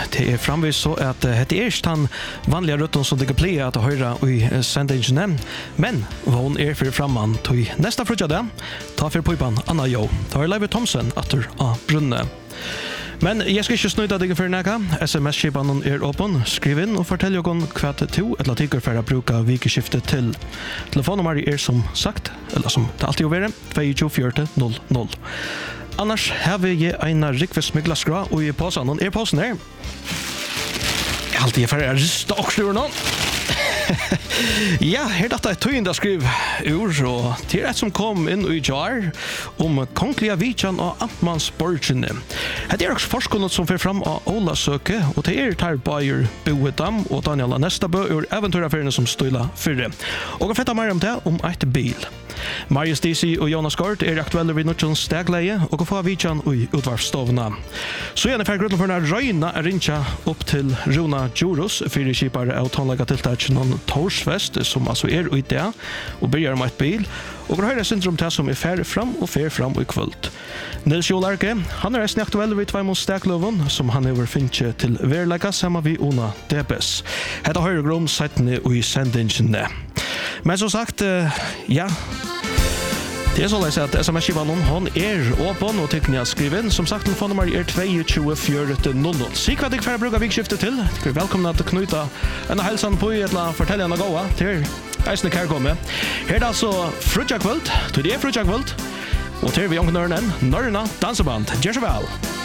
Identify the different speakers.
Speaker 1: Det framvis så att det är han vanliga rutten som det play att höra i sändningen. Men hon är för framman till nästa frukade. Ta för pipan Anna Jo. Ta Levi Thomsen åter Brunne. Men jag ska inte snöda dig för näka. SMS-skipan är öppen. Skriv in och fortälj jag om kvart to eller tycker för att bruka vikeskiftet till. Telefonnummer är som sagt, eller som det alltid är 22400. Annars har vi en rikvistmyglaskra och i påsen. Någon är påsen här. Jag alltid för att rista och slå någon. Ja, här detta är tøynda skriv ur och till ett som kom in i jar om kongliga vitjan och Antmansborgene. Det är också forskarna som får fram av Ola Söke och det är Tar Bayer Boetam och Daniela Nestabö ur äventyraffärerna som stila fyrre. Och jag fattar mer om det om ett bil. Marius DC och Jonas Gard är aktuella vid Nordjons stegleie och får vitjan i utvarvstovna. Så är det för grunden för den här röjna är rinja upp till Rona Djurus, fyra kipare av tonlaga tilltaget någon Torsfest som alltså är ute där och börjar med ett bil. Och höra syndrom till som är färd fram i kvöld. Nils Jolarke, han är resten aktuell vid Tvärmons stegloven som han över finche till verlägga samma vid Ona Debes. Hetta höra grom sättne och i sändningen. Men som sagt, ja. Det är så lätt att SMS-skivan hon är öppen och tycker ni att skriva in. Som sagt, telefonnummer är 22400. Sik vad jag får bruka vikskiftet till. Ni är välkomna att knyta en hälsan på eller fortälja en gåva till Eisne Kärkomme. Här är det alltså frutjakvöld. Det är frutjakvöld. Och till vi ångnörnen, Norrna Danseband. Gör så väl!